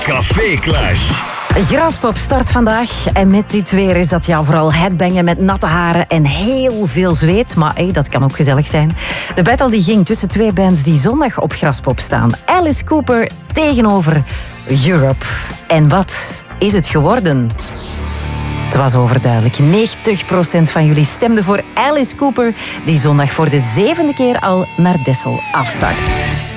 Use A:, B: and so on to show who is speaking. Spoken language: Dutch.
A: Café Clash.
B: Graspop start vandaag en met dit weer is dat vooral headbangen met natte haren en heel veel zweet. Maar dat kan ook gezellig zijn. De battle die ging tussen twee bands die zondag op Graspop staan. Alice Cooper tegenover Europe. En wat is het geworden? Het was overduidelijk. 90% van jullie stemden voor Alice Cooper, die zondag voor de 7e keer al naar Dessel afzakt.